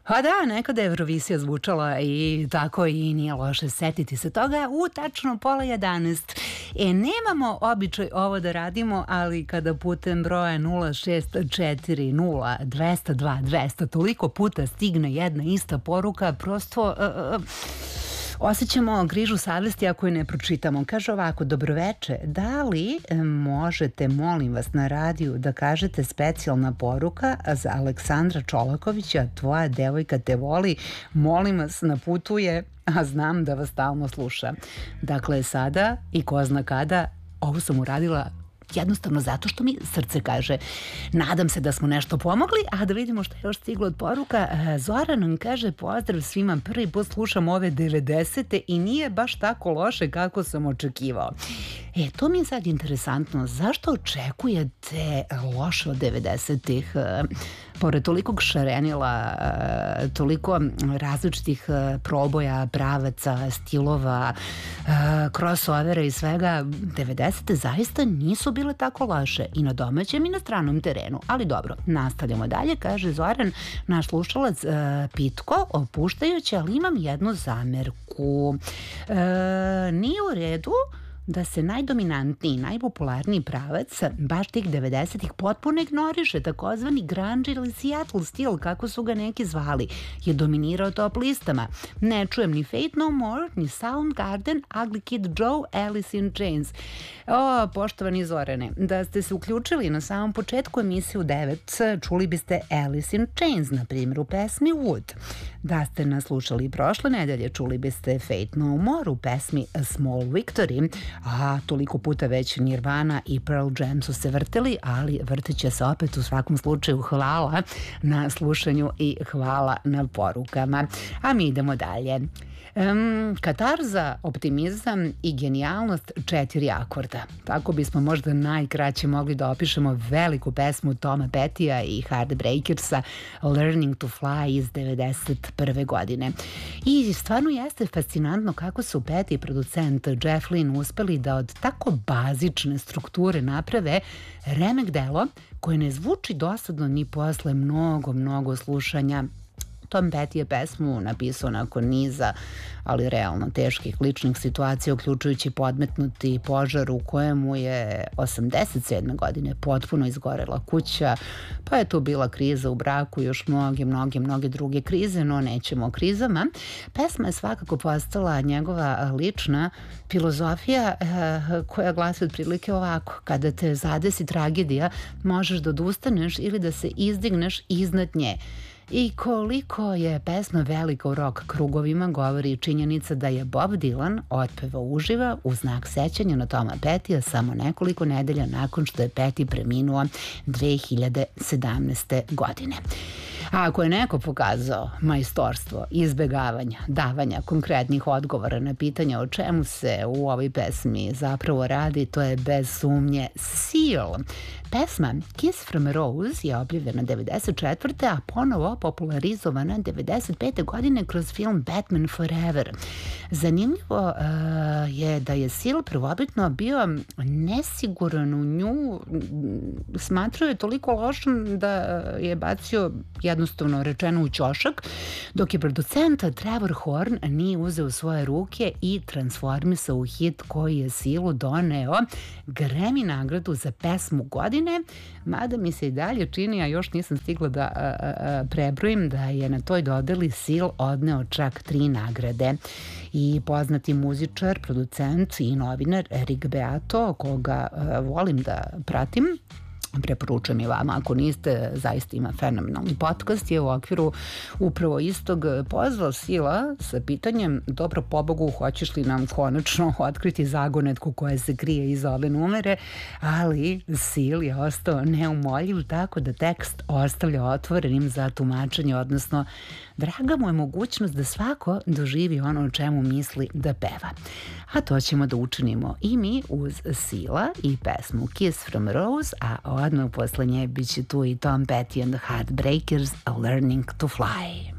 Pa da, nekada je Eurovizija zvučala i tako i nije loše setiti se toga u tačno pola 11. Nemamo običaj ovo da radimo, ali kada putem broja 0640 202 200 toliko puta stigne jedna ista poruka, prosto... osjećamo grižu savesti ako je ne pročitamo. Kaže ovako: dobroveče, da li možete, molim vas, na radiju da kažete specijalna poruka za Aleksandra Čolakovića, tvoja devojka te voli, molim vas, na putu je, a znam da vas stalno sluša. Dakle, sada i ko zna kada, ovo sam uradila jednostavno zato što mi srce kaže. Nadam se da smo nešto pomogli, a da vidimo što je još stiglo od poruka. Zoran nam kaže: pozdrav svima, prvi put slušam ove 90. i nije baš tako loše kako sam očekivao. To mi je sad interesantno. Zašto očekujete loše od 90-ih? Pored tolikog šarenila, toliko različitih proboja, pravaca, stilova, crossovera i svega, 90-te zaista nisu bile tako loše i na domaćem i na stranom terenu. Ali dobro, nastavljamo dalje. Kaže Zoran, naš slušalac, pitko, opuštajuće, ali imam jednu zamerku. Nije u redu da se najdominantniji, najpopularniji pravac baš tih 90-ih potpuno ignoriše. Takozvani grunge ili Seattle stil, kako su ga neki zvali, je dominirao top listama. Ne čujem ni Fate No More, ni Soundgarden, Ugly Kid Joe, Alice in Chains. Poštovani Zorane, da ste se uključili na samom početku emisije u 9, čuli biste Alice in Chains, na primjer, u pesmi Wood. Da ste nas slušali prošle nedelje, čuli biste Fate No More u pesmi A Small Victory. Toliko puta već Nirvana i Pearl Jam su se vrteli, ali vrtit će se opet. U svakom slučaju hvala na slušanju i hvala na porukama. A mi idemo dalje. Katarza, optimizam i genijalnost, 4 akorda. Tako bismo možda najkraće mogli da opišemo veliku pesmu Toma Pettya i Heartbreakersa Learning to Fly iz 91. godine. I stvarno jeste fascinantno kako su Petty i producent Jeff Lynne uspeli da od tako bazične strukture naprave remek delo koje ne zvuči dosadno ni posle mnogo slušanja. Tom Petty je pesmu napisao nakon niza, ali realno teških ličnih situacija, uključujući podmetnuti požar u kojemu je 87. godine potpuno izgorela kuća, pa je tu bila kriza u braku i još mnoge druge krize, no nećemo o krizama. Pesma je svakako postala njegova lična filozofija koja glasi otprilike ovako: kada te zadesi tragedija, možeš da odustaneš ili da se izdigneš iznad nje. I koliko je pesma velika u rock krugovima govori i činjenica da je Bob Dylan otpevao uživo u znak sećanja na Toma Pettya samo nekoliko nedelja nakon što je Petty preminuo 2017. godine. A ako je neko pokazao majstorstvo izbegavanja, davanja konkretnih odgovora na pitanja o čemu se u ovoj pesmi zapravo radi, to je bez sumnje Seal. Pesma Kiss from a Rose je objavljena 94. a ponovo popularizovana 95. godine kroz film Batman Forever. Zanimljivo je da je Seal prvobitno bio nesiguran u nju, smatrao je toliko lošom da je bacio, jednostavno rečeno, u ćošak, dok je producent Trevor Horn nije uzeo svoje ruke i transformisao u hit koji je Sealu doneo Grammy nagradu za pesmu godine, mada mi se i dalje čini, a još nisam stigla da prebrojim, da je na toj dodeli Seal odneo čak 3 nagrade. I poznati muzičar, producent i novinar Rick Beato, koga volim da pratim, preporučujem i vama ako niste, zaista ima fenomenalni podcast, je u okviru upravo istog pozvao Seala sa pitanjem: dobro, pobogu, hoćeš li nam konačno otkriti zagonetku koja se krije iza ove numere? Ali Seal je ostao neumoljiv, tako da tekst ostavlja otvorenim za tumačenje, odnosno draga mu je mogućnost da svako doživi ono o čemu misli da peva. A to ćemo da učinimo i mi uz Seala i pesmu Kiss from a Rose, a odmah posle nje bit će tu i Tom Petty and the Heartbreakers Learning to Fly.